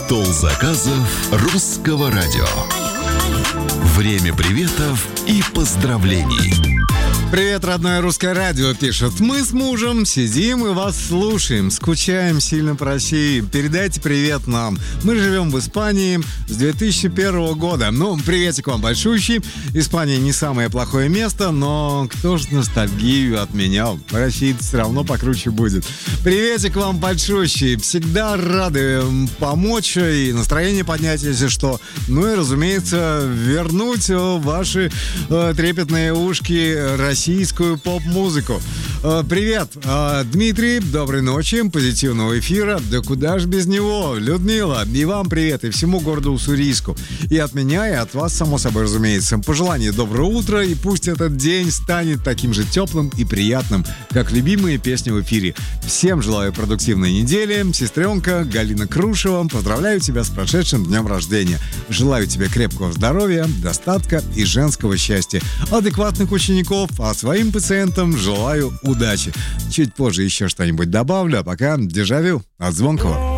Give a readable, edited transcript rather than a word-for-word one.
Стол заказов Русского радио. Время приветов и поздравлений. Привет, родное Русское радио, пишет. Мы с мужем сидим и вас слушаем. Скучаем сильно по России. Передайте привет нам. Мы живем в Испании с 2001 года. Приветик вам большущий. Испания не самое плохое место, но кто ж ностальгию отменял? Россия все равно покруче будет. Приветик вам большущий. Всегда рады помочь и настроение поднять, если что. И, разумеется, вернуть ваши трепетные ушки российскую поп-музыку. Привет, Дмитрий, доброй ночи, позитивного эфира. Да куда ж без него? Людмила, и вам привет, и всему городу Уссурийску. И от меня, и от вас, само собой, разумеется. Пожелание доброго утра, и пусть этот день станет таким же теплым и приятным, как любимые песни в эфире. Всем желаю продуктивной недели. Сестренка Галина Крушева, поздравляю тебя с прошедшим днем рождения. Желаю тебе крепкого здоровья, достатка и женского счастья. Адекватных учеников, а своим пациентам желаю удачи. Чуть позже еще что-нибудь добавлю, а пока дежавю от Звонкого.